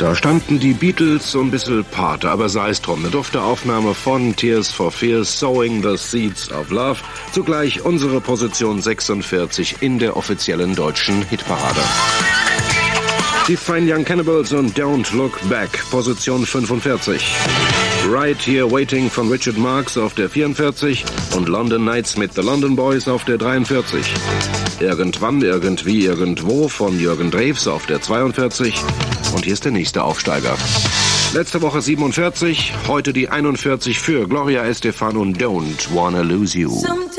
Da standen die Beatles so ein bisschen Pate, aber sei es drum. Eine dufte Aufnahme von Tears for Fears, Sowing the Seeds of Love. Zugleich unsere Position 46 in der offiziellen deutschen Hitparade. Die Fine Young Cannibals und Don't Look Back, Position 45. Right Here Waiting von Richard Marx auf der 44 und London Nights mit The London Boys auf der 43. Irgendwann, irgendwie, irgendwo von Jürgen Drews auf der 42. Und hier ist der nächste Aufsteiger. Letzte Woche 47, heute die 41 für Gloria Estefan und Don't Wanna Lose You.